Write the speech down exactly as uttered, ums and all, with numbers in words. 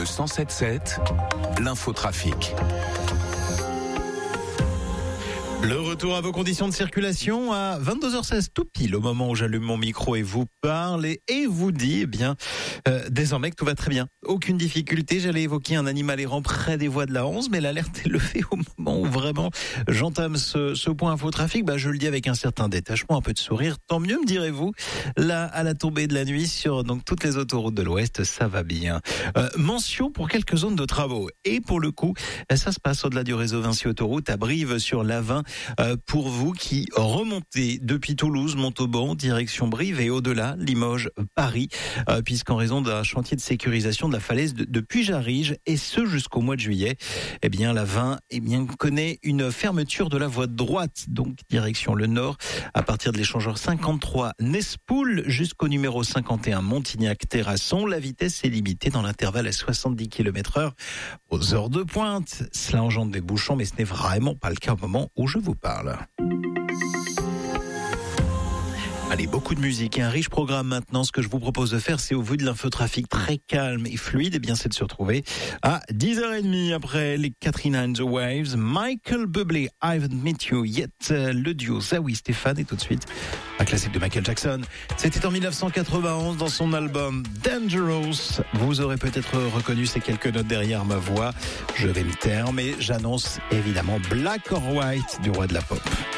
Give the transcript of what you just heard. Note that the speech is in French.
Le cent sept sept, l'infotrafic. Le retour à vos conditions de circulation à vingt-deux heures seize, tout pile au moment où j'allume mon micro et vous parle et, et vous dis, eh bien, euh, désormais que tout va très bien. Aucune difficulté. J'allais évoquer un animal errant près des voies de la onze, mais l'alerte est levée au moment où vraiment j'entame ce, ce point infotrafic. Bah, je le dis avec un certain détachement, un peu de sourire. Tant mieux, me direz-vous. Là, à la tombée de la nuit, sur donc toutes les autoroutes de l'Ouest, ça va bien. Euh, mention pour quelques zones de travaux. Et pour le coup, ça se passe au-delà du réseau Vinci Autoroute à Brive sur l'A vingt. Euh, pour vous qui remontez depuis Toulouse, Montauban, direction Brive et au-delà, Limoges, Paris, euh, puisqu'en raison d'un chantier de sécurisation de la falaise de, de Puy-Jarige, et ce jusqu'au mois de juillet, eh bien la vingt eh bien, connaît une fermeture de la voie droite, donc direction le nord, à partir de l'échangeur cinquante-trois Nespoul jusqu'au numéro cinquante et un Montignac-Terrasson. La vitesse est limitée dans l'intervalle à soixante-dix kilomètres heure aux heures de pointe. Cela engendre des bouchons, mais ce n'est vraiment pas le cas au moment où je vous parle. Allez, beaucoup de musique et un riche programme maintenant. Ce que je vous propose de faire, c'est au vu de l'infotrafic très calme et fluide, et eh bien c'est de se retrouver à dix heures trente après les Katrina and the Waves, Michael Bublé, I haven't met you yet, le duo Zawi Stéphane, et tout de suite un classique de Michael Jackson. C'était en dix-neuf cent quatre-vingt-onze dans son album Dangerous. Vous aurez peut-être reconnu ces quelques notes derrière ma voix. Je vais me taire, mais j'annonce évidemment Black or White du roi de la pop.